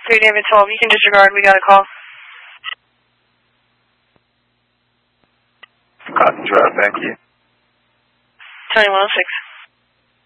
3 David 12, you can disregard, we got a call. Cotton Drive, thank you. Tony 106,